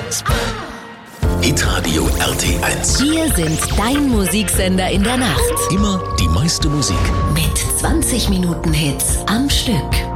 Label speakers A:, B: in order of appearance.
A: Hitradio RT1.
B: Wir sind dein Musiksender in der Nacht.
A: Immer die meiste Musik.
B: Mit 20 Minuten Hits am Stück.